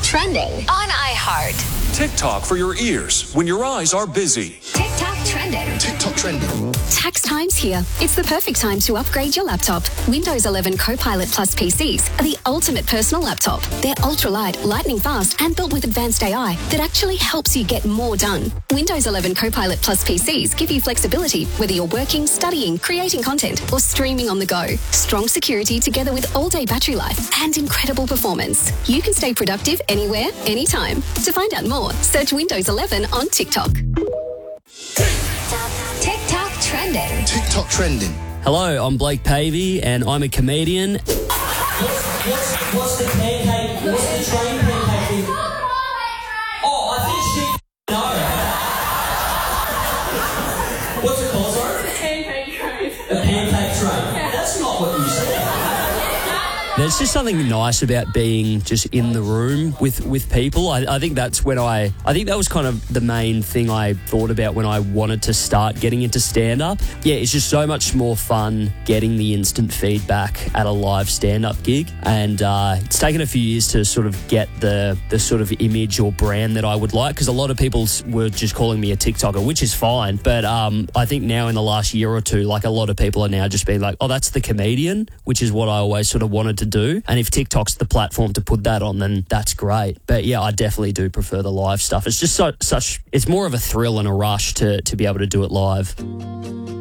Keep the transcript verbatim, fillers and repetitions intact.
Trending on iHeart. TikTok for your ears when your eyes are busy. TikTok trending. TikTok trending. Tax time's here. It's the perfect time to upgrade your laptop. Windows eleven Copilot Plus P Cs are the ultimate personal laptop. They're ultra-light, lightning fast, and built with advanced A I that actually helps you get more done. Windows eleven Copilot Plus P Cs give you flexibility whether you're working, studying, creating content, or streaming on the go. Strong security together with all-day battery life and incredible performance. You can stay productive anywhere, anytime. To find out more, search Windows eleven on TikTok. TikTok trending. TikTok trending. Hello, I'm Blake Pavey, and I'm a comedian. What's, what's, what's the pancake? What's the train pancake thing? Oh, I think she no. What's it called, sorry? A pancake train. A pancake train. That's not what you said. There's just something nice about being just in the room with, with people. I, I think that's when I... I think that was kind of the main thing I thought about when I wanted to start getting into stand-up. Yeah, it's just so much more fun getting the instant feedback at a live stand-up gig. And uh, it's taken a few years to sort of get the, the sort of image or brand that I would like, because a lot of people were just calling me a TikToker, which is fine. But um, I think now in the last year or two, like a lot of people are now just being like, oh, that's the comedian, which is what I always sort of wanted to do. And if TikTok's the platform to put that on, then that's great. But yeah, I definitely do prefer the live stuff. It's just so such it's more of a thrill and a rush to to be able to do it live.